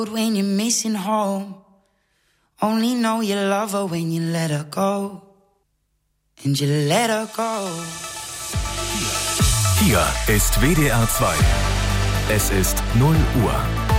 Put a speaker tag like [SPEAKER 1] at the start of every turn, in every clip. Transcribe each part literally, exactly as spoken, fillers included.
[SPEAKER 1] When you're missing home, only know you love her when you let her go. And you let her go.
[SPEAKER 2] Hier ist W D R zwei. Es ist null Uhr.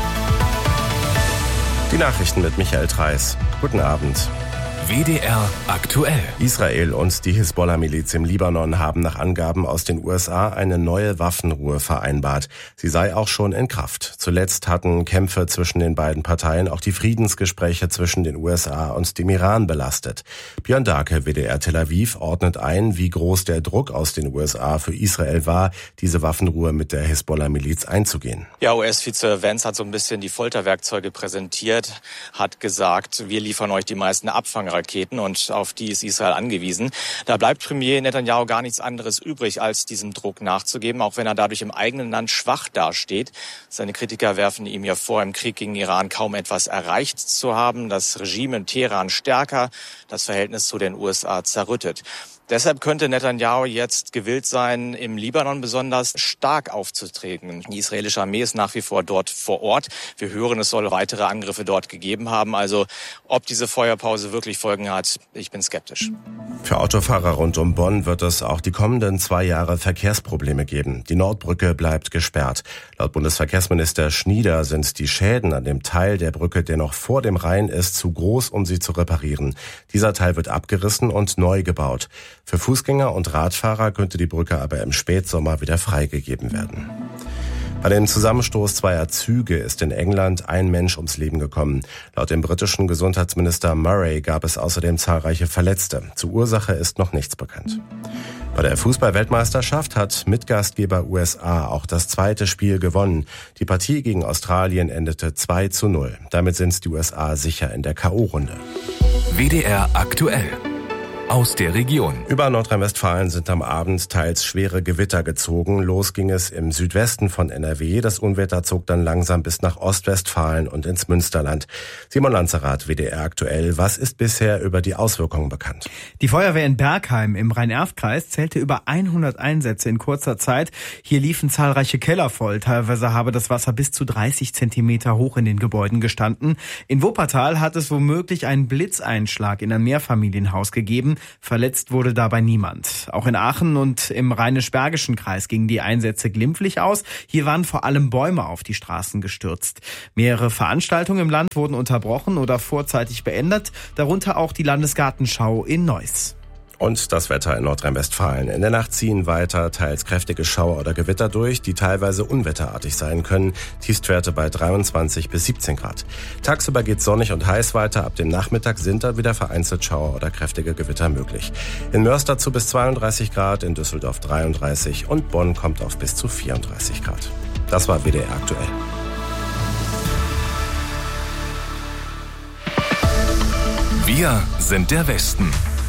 [SPEAKER 3] Die Nachrichten mit Michael Treis. Guten Abend.
[SPEAKER 2] W D R aktuell.
[SPEAKER 3] Israel und die Hisbollah-Miliz im Libanon haben nach Angaben aus den U S A eine neue Waffenruhe vereinbart. Sie sei auch schon in Kraft. Zuletzt hatten Kämpfe zwischen den beiden Parteien auch die Friedensgespräche zwischen den U S A und dem Iran belastet. Björn Dahlke, W D R Tel Aviv, ordnet ein, wie groß der Druck aus den U S A für Israel war, diese Waffenruhe mit der Hisbollah-Miliz einzugehen.
[SPEAKER 4] Ja, U S-Vize Vance hat so ein bisschen die Folterwerkzeuge präsentiert, hat gesagt, wir liefern euch die meisten Abfangraketen und auf die ist Israel angewiesen. Da bleibt Premier Netanyahu gar nichts anderes übrig, als diesem Druck nachzugeben, auch wenn er dadurch im eigenen Land schwach dasteht. Seine Kritiker werfen ihm ja vor, im Krieg gegen Iran kaum etwas erreicht zu haben, das Regime in Teheran stärker, das Verhältnis zu den U S A zerrüttet. Deshalb könnte Netanyahu jetzt gewillt sein, im Libanon besonders stark aufzutreten. Die israelische Armee ist nach wie vor dort vor Ort. Wir hören, es soll weitere Angriffe dort gegeben haben. Also ob diese Feuerpause wirklich Folgen hat, ich bin skeptisch.
[SPEAKER 3] Für Autofahrer rund um Bonn wird es auch die kommenden zwei Jahre Verkehrsprobleme geben. Die Nordbrücke bleibt gesperrt. Laut Bundesverkehrsminister Schnieder sind die Schäden an dem Teil der Brücke, der noch vor dem Rhein ist, zu groß, um sie zu reparieren. Dieser Teil wird abgerissen und neu gebaut. Für Fußgänger und Radfahrer könnte die Brücke aber im Spätsommer wieder freigegeben werden. Bei dem Zusammenstoß zweier Züge ist in England ein Mensch ums Leben gekommen. Laut dem britischen Gesundheitsminister Murray gab es außerdem zahlreiche Verletzte. Zur Ursache ist noch nichts bekannt. Bei der Fußball-Weltmeisterschaft hat Mitgastgeber U S A auch das zweite Spiel gewonnen. Die Partie gegen Australien endete zwei zu null. Damit sind die U S A sicher in der K O-Runde.
[SPEAKER 2] W D R aktuell. Aus der Region.
[SPEAKER 3] Über Nordrhein-Westfalen sind am Abend teils schwere Gewitter gezogen. Los ging es im Südwesten von N R W. Das Unwetter zog dann langsam bis nach Ostwestfalen und ins Münsterland. Simon Lanzerath, W D R aktuell. Was ist bisher über die Auswirkungen bekannt?
[SPEAKER 5] Die Feuerwehr in Bergheim im Rhein-Erft-Kreis zählte über hundert Einsätze in kurzer Zeit. Hier liefen zahlreiche Keller voll. Teilweise habe das Wasser bis zu dreißig Zentimeter hoch in den Gebäuden gestanden. In Wuppertal hat es womöglich einen Blitzeinschlag in ein Mehrfamilienhaus gegeben. Verletzt wurde dabei niemand. Auch in Aachen und im Rheinisch-Bergischen Kreis gingen die Einsätze glimpflich aus. Hier waren vor allem Bäume auf die Straßen gestürzt. Mehrere Veranstaltungen im Land wurden unterbrochen oder vorzeitig beendet, darunter auch die Landesgartenschau in Neuss.
[SPEAKER 3] Und das Wetter in Nordrhein-Westfalen. In der Nacht ziehen weiter teils kräftige Schauer oder Gewitter durch, die teilweise unwetterartig sein können. Tiefstwerte bei dreiundzwanzig bis siebzehn Grad. Tagsüber geht sonnig und heiß weiter. Ab dem Nachmittag sind dann wieder vereinzelt Schauer oder kräftige Gewitter möglich. In Mörs dazu bis zweiunddreißig Grad, in Düsseldorf dreiunddreißig und Bonn kommt auf bis zu vierunddreißig Grad. Das war W D R aktuell.
[SPEAKER 2] Wir sind der Westen.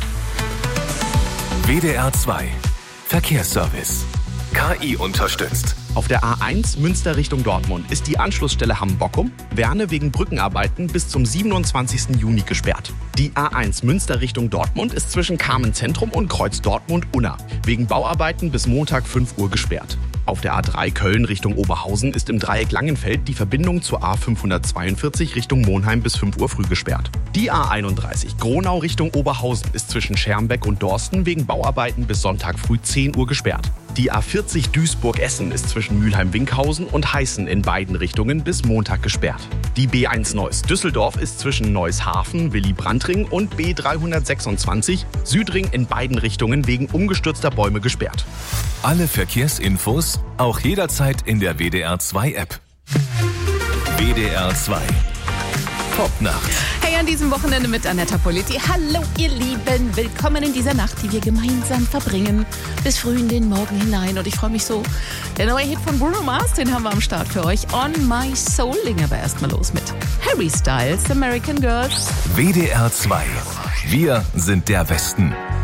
[SPEAKER 2] W D R zwei. Verkehrsservice. K I unterstützt.
[SPEAKER 6] Auf der A eins Münster Richtung Dortmund ist die Anschlussstelle Hamm-Bockum, Werne wegen Brückenarbeiten bis zum siebenundzwanzigsten Juni gesperrt. Die A eins Münster Richtung Dortmund ist zwischen Kamen Zentrum und Kreuz Dortmund-Unna wegen Bauarbeiten bis Montag fünf Uhr gesperrt. Auf der A drei Köln Richtung Oberhausen ist im Dreieck Langenfeld die Verbindung zur A fünfhundertzweiundvierzig Richtung Monheim bis fünf Uhr früh gesperrt. Die A einunddreißig Gronau Richtung Oberhausen ist zwischen Schermbeck und Dorsten wegen Bauarbeiten bis Sonntag früh zehn Uhr gesperrt. Die A vierzig Duisburg-Essen ist zwischen Mülheim-Winkhausen und Heißen in beiden Richtungen bis Montag gesperrt. Die B eins Neuss Düsseldorf ist zwischen Neuss-Hafen, Willy-Brandt-Ring und B dreihundertsechsundzwanzig Südring in beiden Richtungen wegen umgestürzter Bäume gesperrt.
[SPEAKER 2] Alle Verkehrsinfos auch jederzeit in der W D R zwei App. W D R zwei. Popnacht.
[SPEAKER 7] Hey, an diesem Wochenende mit Annetta Politi. Hallo, ihr Lieben. Willkommen in dieser Nacht, die wir gemeinsam verbringen. Bis früh in den Morgen hinein. Und ich freue mich so. Der neue Hit von Bruno Mars, den haben wir am Start für euch. On My Soul. Legen aber erstmal los mit Harry Styles, American Girls.
[SPEAKER 2] W D R zwei. Wir sind der Westen.